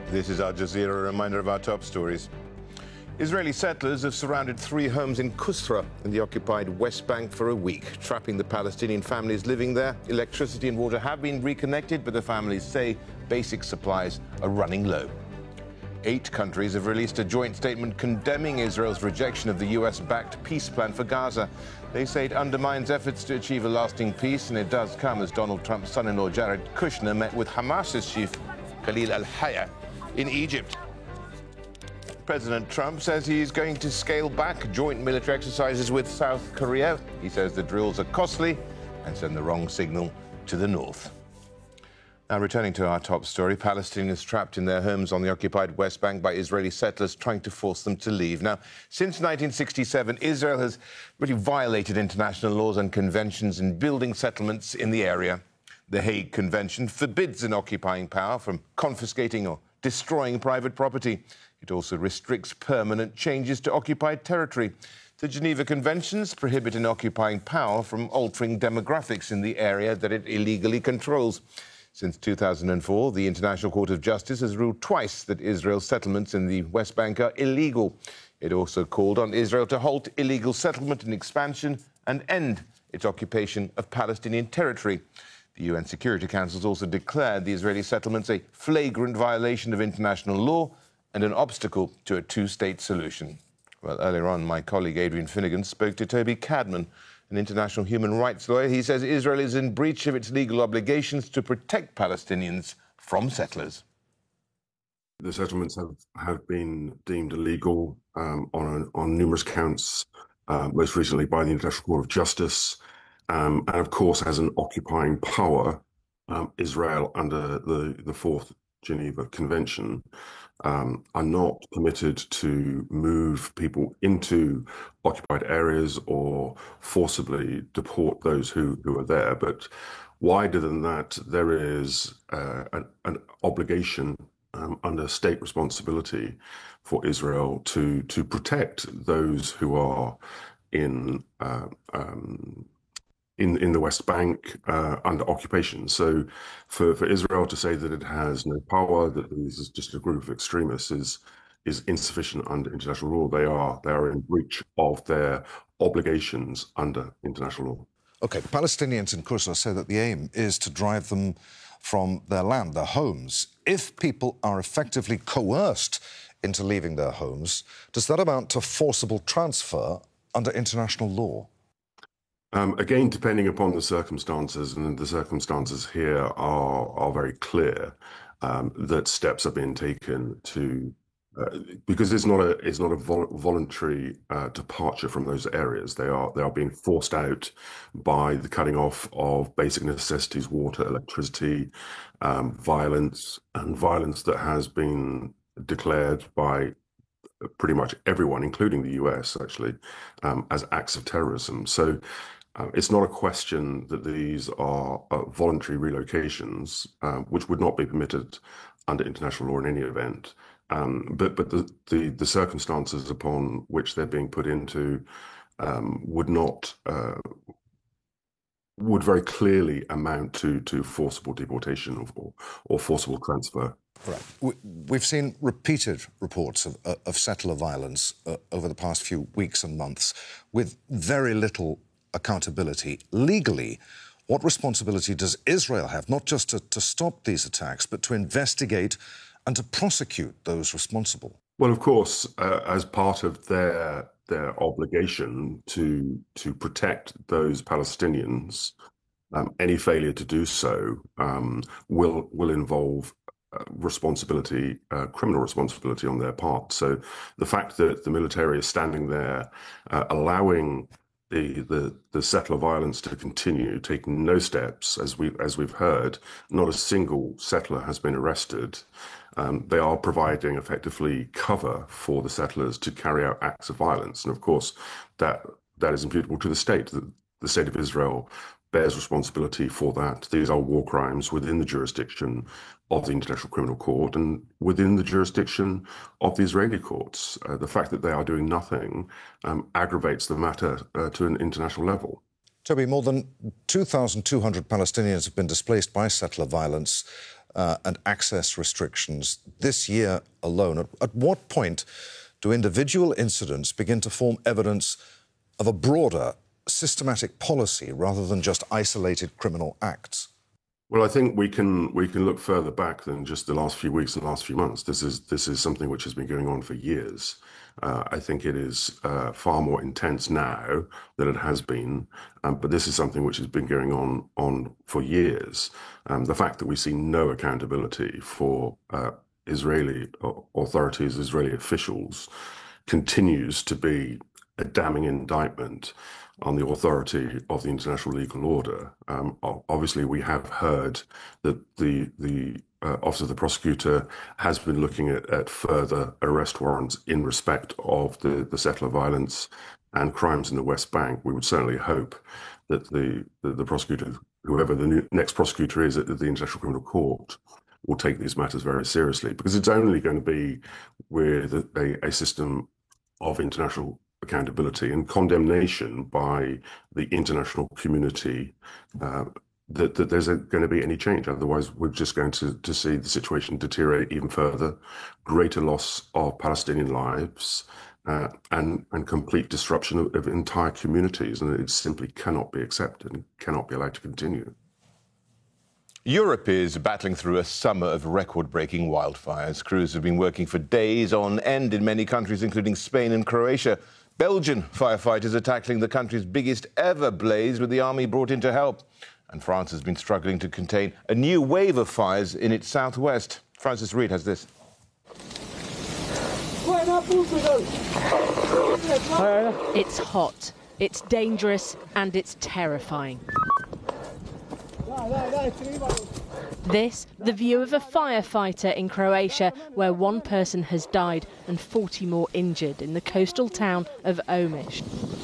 This is Al Jazeera, a reminder of our top stories. Israeli settlers have surrounded 3 homes in Kusra in the occupied West Bank for a week, trapping the Palestinian families living there. Electricity and water have been reconnected, but the families say basic supplies are running low. 8 countries have released a joint statement condemning Israel's rejection of the US-backed peace plan for Gaza. They say it undermines efforts to achieve a lasting peace, and it does come as Donald Trump's son-in-law Jared Kushner met with Hamas's chief Khalil al-Hayya in Egypt. President Trump says he's going to scale back joint military exercises with South Korea. He says the drills are costly and send the wrong signal to the north. Now, returning to our top story, Palestinians trapped in their homes on the occupied West Bank by Israeli settlers trying to force them to leave. Now, since 1967, Israel has really violated international laws and conventions in building settlements in the area. The Hague Convention forbids an occupying power from confiscating or destroying private property. It also restricts permanent changes to occupied territory. The Geneva Conventions prohibit an occupying power from altering demographics in the area that it illegally controls. Since 2004, the International Court of Justice has ruled twice that Israel's settlements in the West Bank are illegal. It also called on Israel to halt illegal settlement and expansion and end its occupation of Palestinian territory. The UN Security Council has also declared the Israeli settlements a flagrant violation of international law and an obstacle to a two-state solution. Well, earlier on, my colleague Adrian Finnegan spoke to Toby Cadman, an international human rights lawyer. He says Israel is in breach of its legal obligations to protect Palestinians from settlers. The settlements have been deemed illegal on numerous counts, most recently by the International Court of Justice. And of course, as an occupying power, Israel, under the Fourth Geneva Convention, are not permitted to move people into occupied areas or forcibly deport those who are there. But wider than that, there is an obligation under state responsibility for Israel to protect those who are in the West Bank under occupation. So for Israel to say that it has no power, that this is just a group of extremists is insufficient under international law. They are in breach of their obligations under international law. OK, Palestinians in Kusra say that the aim is to drive them from their land, their homes. If people are effectively coerced into leaving their homes, does that amount to forcible transfer under international law? Again, depending upon the circumstances, and the circumstances here are very clear, that steps are being taken to because it's not a voluntary departure from those areas. They are being forced out by the cutting off of basic necessities, water, electricity, violence that has been declared by pretty much everyone, including the US, actually, as acts of terrorism. So it's not a question that these are voluntary relocations, which would not be permitted under international law in any event. But the circumstances upon which they're being put into would very clearly amount to forcible deportation or forcible transfer. Right. We've seen repeated reports of settler violence over the past few weeks and months with very little accountability. Legally, what responsibility does Israel have, not just to stop these attacks, but to investigate and to prosecute those responsible? Well, of course, as part of their obligation to protect those Palestinians, any failure to do so will involve responsibility, criminal responsibility on their part. So the fact that the military is standing there allowing the settler violence to continue, taking no steps, as we've heard, not a single settler has been arrested. They are providing effectively cover for the settlers to carry out acts of violence, and of course that is imputable to the state. The state of Israel bears responsibility for that. These are war crimes within the jurisdiction of the International Criminal Court and within the jurisdiction of the Israeli courts. The fact that they are doing nothing aggravates the matter to an international level. Toby, more than 2,200 Palestinians have been displaced by settler violence and access restrictions this year alone. At what point do individual incidents begin to form evidence of a broader, systematic policy rather than just isolated criminal acts? Well, I think we can look further back than just the last few weeks and last few months. This is something which has been going on for years. I think it is far more intense now than it has been, but this is something which has been going on for years. The fact that we see no accountability for Israeli authorities, Israeli officials, continues to be a damning indictment on the authority of the international legal order. Obviously, we have heard that the Office of the Prosecutor has been looking at further arrest warrants in respect of the settler violence and crimes in the West Bank. We would certainly hope that the prosecutor, whoever the next prosecutor is at the International Criminal Court, will take these matters very seriously, because it's only going to be with a system of international accountability and condemnation by the international community that there's going to be any change. Otherwise, we're just going to see the situation deteriorate even further, greater loss of Palestinian lives, and complete disruption of entire communities. And it simply cannot be accepted and cannot be allowed to continue. Europe is battling through a summer of record-breaking wildfires. Crews have been working for days on end in many countries, including Spain and Croatia. Belgian firefighters are tackling the country's biggest ever blaze with the army brought in to help. And France has been struggling to contain a new wave of fires in its southwest. Francis Reid has this. It's hot, it's dangerous, and it's terrifying. This, the view of a firefighter in Croatia, where one person has died and 40 more injured in the coastal town of Omiš.